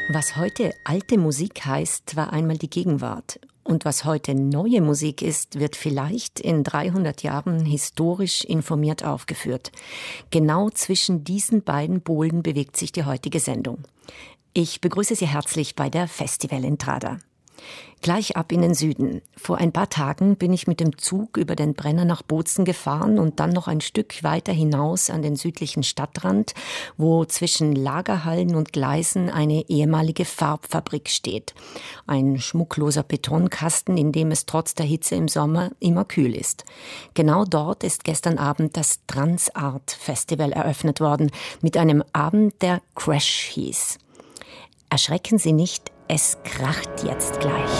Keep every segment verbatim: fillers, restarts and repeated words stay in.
Was heute alte Musik heißt, war einmal die Gegenwart. Und was heute neue Musik ist, wird vielleicht in dreihundert Jahren historisch informiert aufgeführt. Genau zwischen diesen beiden Polen bewegt sich die heutige Sendung. Ich begrüße Sie herzlich bei der Festivalentrada. Gleich ab in den Süden. Vor ein paar Tagen bin ich mit dem Zug über den Brenner nach Bozen gefahren und dann noch ein Stück weiter hinaus an den südlichen Stadtrand, wo zwischen Lagerhallen und Gleisen eine ehemalige Farbfabrik steht. Ein schmuckloser Betonkasten, in dem es trotz der Hitze im Sommer immer kühl ist. Genau dort ist gestern Abend das Transart Festival eröffnet worden, mit einem Abend, der Crash hieß. Erschrecken Sie nicht, es kracht jetzt gleich.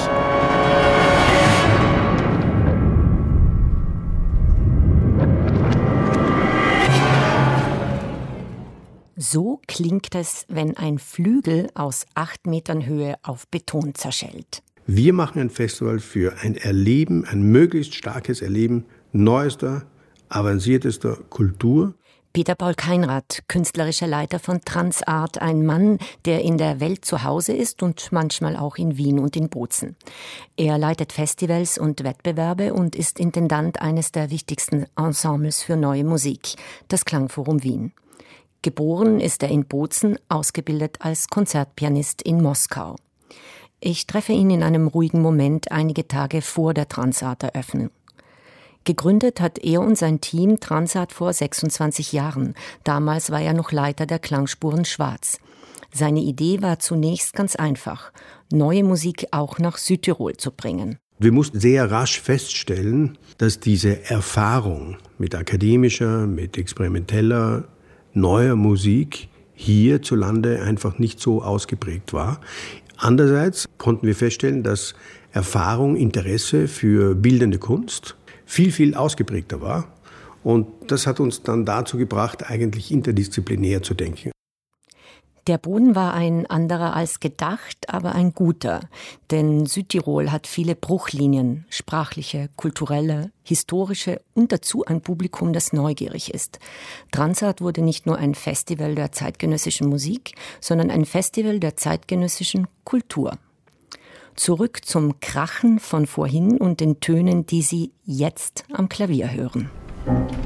So klingt es, wenn ein Flügel aus acht Metern Höhe auf Beton zerschellt. Wir machen ein Festival für ein Erleben, ein möglichst starkes Erleben neuester, avanciertester Kultur. Peter Paul Keinrad, künstlerischer Leiter von Transart, ein Mann, der in der Welt zu Hause ist und manchmal auch in Wien und in Bozen. Er leitet Festivals und Wettbewerbe und ist Intendant eines der wichtigsten Ensembles für neue Musik, das Klangforum Wien. Geboren ist er in Bozen, ausgebildet als Konzertpianist in Moskau. Ich treffe ihn in einem ruhigen Moment einige Tage vor der Transart-Eröffnung. Gegründet hat er und sein Team Transart vor sechsundzwanzig Jahren. Damals war er noch Leiter der Klangspuren Schwarz. Seine Idee war zunächst ganz einfach, neue Musik auch nach Südtirol zu bringen. Wir mussten sehr rasch feststellen, dass diese Erfahrung mit akademischer, mit experimenteller, neuer Musik hierzulande einfach nicht so ausgeprägt war. Andererseits konnten wir feststellen, dass Erfahrung, Interesse für bildende Kunst viel, viel ausgeprägter war. Und das hat uns dann dazu gebracht, eigentlich interdisziplinär zu denken. Der Boden war ein anderer als gedacht, aber ein guter. Denn Südtirol hat viele Bruchlinien, sprachliche, kulturelle, historische und dazu ein Publikum, das neugierig ist. Transart wurde nicht nur ein Festival der zeitgenössischen Musik, sondern ein Festival der zeitgenössischen Kultur. Zurück zum Krachen von vorhin und den Tönen, die Sie jetzt am Klavier hören.